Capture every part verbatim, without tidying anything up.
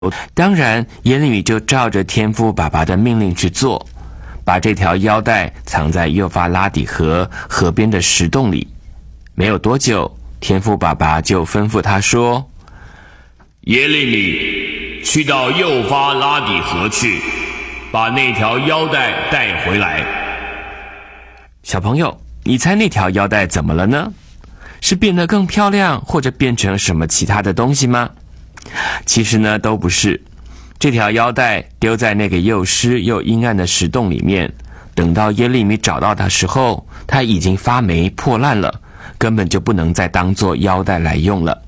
当然，耶利米就照着天父爸爸的命令去做，把这条腰带藏在幼发拉底河河边的石洞里。没有多久，天父爸爸就吩咐他说： 耶利米，去到幼发拉底河去，把那条腰带带回来。 小朋友，你猜那条腰带怎么了呢？是变得更漂亮，或者变成什么其他的东西吗？其实呢，都不是。这条腰带丢在那个又湿又阴暗的石洞里面，等到耶利米找到它时候，它已经发霉破烂了，根本就不能再当作腰带来用了。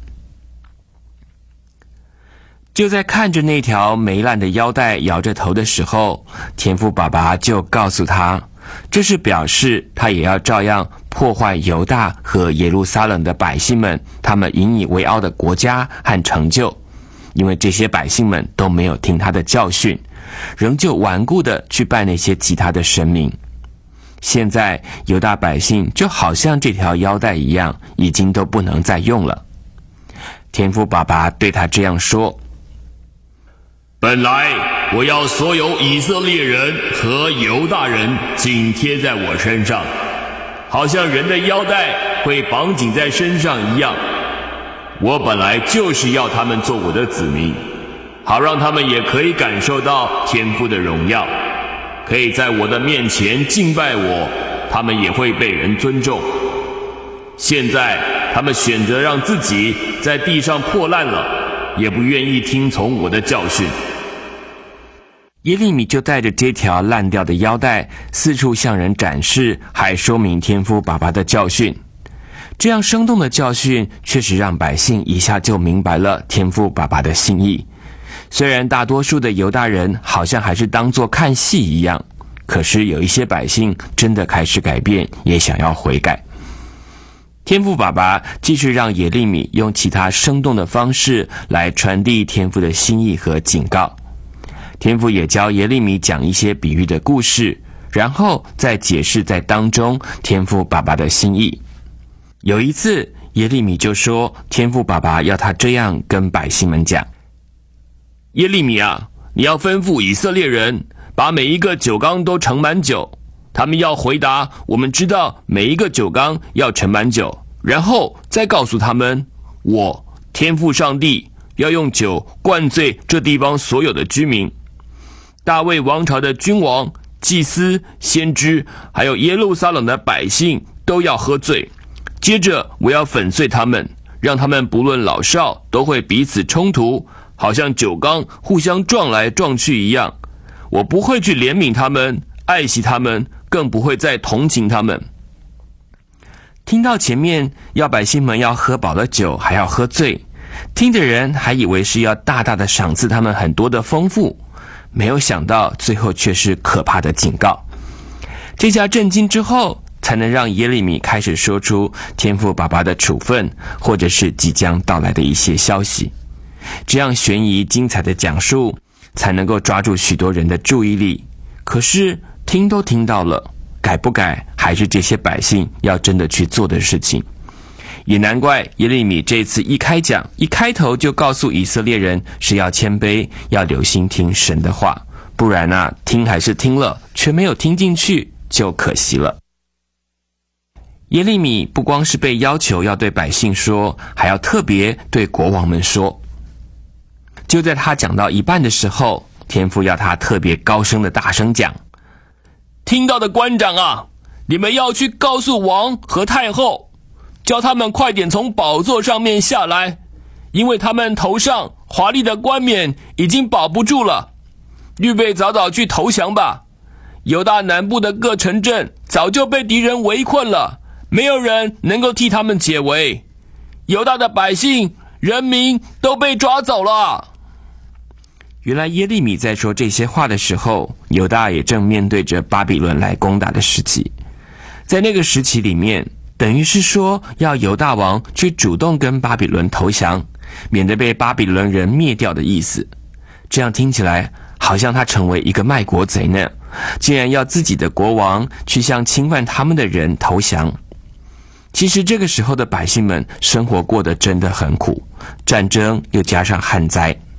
就在看着那条霉烂的腰带摇着头的时候，天父爸爸就告诉他，这是表示他也要照样破坏犹大和耶路撒冷的百姓们他们引以为傲的国家和成就，因为这些百姓们都没有听他的教训，仍旧顽固地去拜那些其他的神明。现在犹大百姓就好像这条腰带一样，已经都不能再用了。天父爸爸对他这样说： 本来我要所有以色列人和犹大人紧贴在我身上，好像人的腰带会绑紧在身上一样。我本来就是要他们做我的子民，好让他们也可以感受到天父的荣耀，可以在我的面前敬拜我，他们也会被人尊重。现在他们选择让自己在地上破烂了，也不愿意听从我的教训。 耶利米就带着这条烂掉的腰带四处向人展示，还说明天父爸爸的教训。这样生动的教训确实让百姓一下就明白了天父爸爸的心意。虽然大多数的犹大人好像还是当作看戏一样，可是有一些百姓真的开始改变，也想要悔改。天父爸爸继续让耶利米用其他生动的方式来传递天父的心意和警告。天父也教耶利米讲一些比喻的故事，然后再解释在当中天父爸爸的心意。有一次，耶利米就说天父爸爸要他这样跟百姓们讲： 耶利米啊，你要吩咐以色列人把每一个酒缸都盛满酒。他们要回答，我们知道每一个酒缸要盛满酒，然后再告诉他们，我天父上帝要用酒灌醉这地方所有的居民。大卫王朝的君王、祭司、先知，还有耶路撒冷的百姓都要喝醉。接着我要粉碎他们，让他们不论老少都会彼此冲突，好像酒缸互相撞来撞去一样。我不会去怜悯他们，爱惜他们，更不会再同情他们。 听到前面要百姓们要喝饱了酒还要喝醉，听的人还以为是要大大的赏赐他们很多的丰富，没有想到最后却是可怕的警告。这下震惊之后，才能让耶利米开始说出天父爸爸的处分，或者是即将到来的一些消息。这样悬疑精彩的讲述，才能够抓住许多人的注意力。可是听都听到了，改不改还是这些百姓要真的去做的事情。也难怪耶利米这次一开讲，一开头就告诉以色列人是要谦卑，要留心听神的话，不然啊，听还是听了，却没有听进去，就可惜了。耶利米不光是被要求要对百姓说，还要特别对国王们说。就在他讲到一半的时候，天父要他特别高声的大声讲： 听到的官长啊，你们要去告诉王和太后，叫他们快点从宝座上面下来，因为他们头上华丽的冠冕已经保不住了。预备早早去投降吧。犹大南部的各城镇早就被敌人围困了，没有人能够替他们解围。犹大的百姓、人民都被抓走了。 原来耶利米在说这些话的时候，犹大也正面对着巴比伦来攻打的时期。在那个时期里面，等于是说要犹大王去主动跟巴比伦投降，免得被巴比伦人灭掉的意思。这样听起来好像他成为一个卖国贼呢，竟然要自己的国王去向侵犯他们的人投降。其实这个时候的百姓们生活过得真的很苦，战争又加上旱灾。